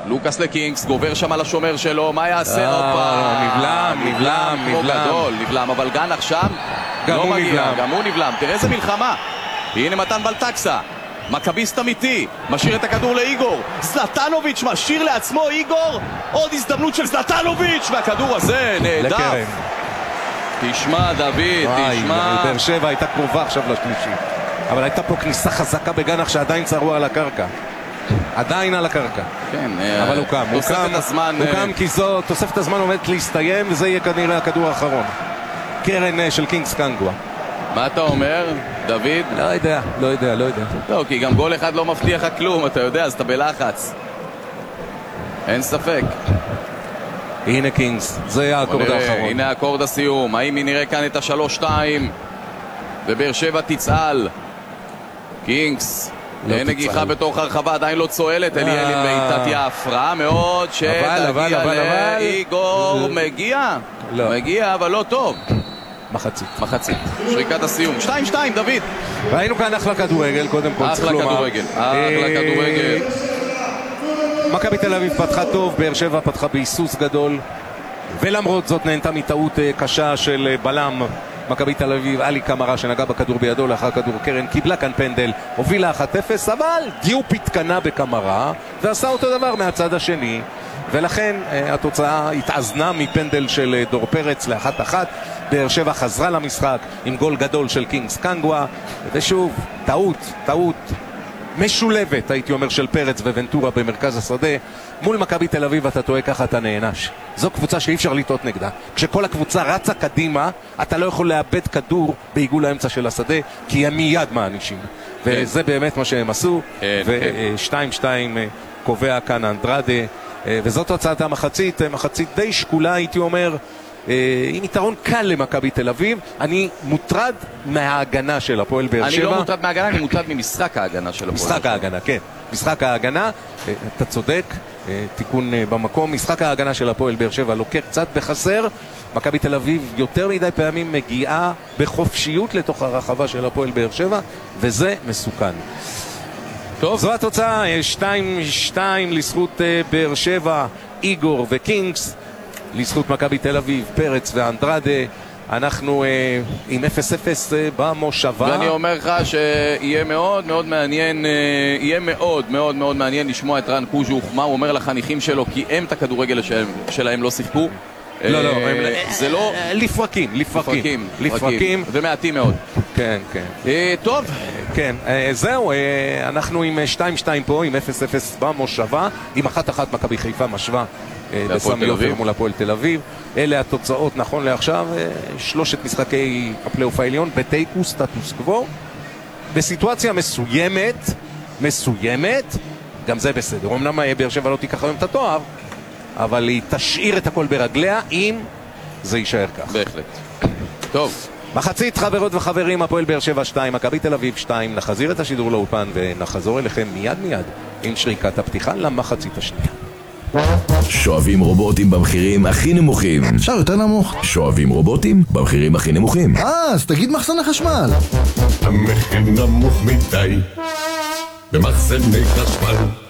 לוקאס לקינגס, גובר שם על השומר שלו, מה יעשה? נבלם, אבל גנח שם גם הוא נבלם. גם הוא נבלם. תראה איזה מלחמה. הנה מתן בלטקסה, מכביסט אמיתי, משאיר את הכדור לאיגור, זלטנוביץ' משאיר לעצמו, איגור, עוד הזדמנות של זלטנוביץ', והכדור הזה נהדף. תשמע דוד, תשמע. באר שבע הייתה קרובה עכשיו לשלישי, אבל הייתה פה כניסה חזקה בגנח שעדיין צרוע על הקרקע. עדיין על הקרקע. כן, אבל הוא קם. הוא קם כי זו תוספת הזמן עומדת להסתיים, וזה יהיה כנראה הכדור האחרון. קרן של קינגס קנגווה. מה אתה אומר, דוד? לא יודע. לא, כי גם גול אחד לא מבטיח לך כלום, אתה יודע, אז אתה בלחץ. אין ספק. הנה קינגס, זה היה האקורד האחרון. הנה האקורד הסיום. האם נראה כאן את ה3-2 ובאר שבע תצעל? קינגס אין נגיחה בתוך הרחבה, עדיין לא צועלת. אליאל עם בעיטת יף רעה מאוד שתגיע לאיגור. מגיע אבל לא טוב. מחצית שריקת הסיום. 2-2 דוד. ראינו כאן אחלה כדורגל. קודם כל אחלה כדורגל. מכבי תל אביב פתחה טוב, באר שבע פתחה בהיסוס גדול, ולמרות זאת נהנתה מטעות קשה של בלם מכבי תל אביב, אלי קמרה, שנגע בכדור בידו לאחר כדור קרן, קיבלה כאן פנדל, הובילה 1-0, אבל דיופ התקנה בקמרה ועשה אותו דבר מהצד השני, ולכן התוצאה התאזנה מפנדל של דור פרץ ל1-1. באר שבע חזרה למשחק עם גול גדול של קינגס קנגווה, ושוב טעות משולבת, הייתי אומר, של פרץ וונטורה במרכז השדה. מול מכבי תל אביב אתה טועה, ככה אתה נענש. זו קבוצה שאי אפשר לטעות נגדה. כשכל הקבוצה רצה קדימה, אתה לא יכול לאבד כדור בעיגול האמצע של השדה, כי הם מיד מענישים. וזה באמת מה שהם עשו. ו-2-2 קובע כאן אנדרדה, וזאת תוצאת המחצית, מחצית די שקולה, הייתי אומר, עם יתרון קל למכבי תל אביב. אני מוטרד מההגנה של הפועל באר שבע. אני לא מוטרד מההגנה, אני מוטרד ממשחק ההגנה של הפועל. משחק ההגנה, כן. משחק ההגנה, אתה צודק, תיקון במקום. משחק ההגנה של הפועל באר שבע לוקח קצת בחסר. מכבי תל אביב יותר מדי פעמים מגיעה בחופשיות לתוך הרחבה של הפועל באר שבע, וזה מסוכן. טוב. זו התוצאה, 2-2 לזכות באר שבע, איגור וקינגס. לזכות מכבי תל אביב, פרץ ואנדרדה. אנחנו עם 0-0 במושבה. ואני אומר לך שיהיה מאוד מאוד מעניין, יהיה מאוד מאוד מאוד מעניין לשמוע את רן קוז'וך, מה הוא אומר לחניכים שלו, כי הם את הכדורגל שלהם לא שיחקו. זה לא... לפרקים. ומעטים מאוד. כן. טוב. כן, זהו, אנחנו עם 2-2 פה, עם 0-0 במושבה, עם 1-1 מכבי חיפה משווה בסמי עופר מול הפועל תל אביב. אלה התוצאות נכון לעכשיו, שלושת משחקי הפלייאוף העליון בתיקו סטטוס קוו, בסיטואציה מסוימת, גם זה בסדר. אמנם באר שבע לא תיקח היום את התואר, אבל היא תשאיר את הכל ברגליה אם זה יישאר כך. בהחלט. טוב. מחצית, חברות וחברים, הפועל באר שבע 2, מכבי תל אביב 2. נחזיר את השידור לאולפן ונחזור אליכם מיד עם שריקת הפתיחה למחצית השנייה. שואבים רובוטים במחירים הכי נמוכים. אפשר יותר נמוך? שואבים רובוטים במחירים הכי נמוכים. אז תגיד מחסן החשמל. המחיר נמוך מדי במחסני חשמל.